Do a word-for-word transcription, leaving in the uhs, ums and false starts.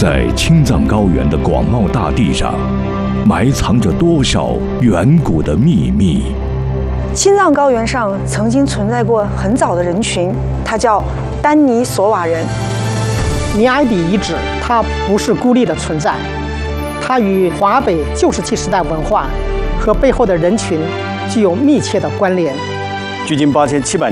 在青藏高原的广袤大地上，埋藏着多少远古的秘密？ 青藏高原上曾经存在过很早的人群，它叫丹尼索瓦人。 尼埃比遗址它不是孤立的存在，它与华北旧石器时代文化和背后的人群具有密切的关联。 距今八千七百年。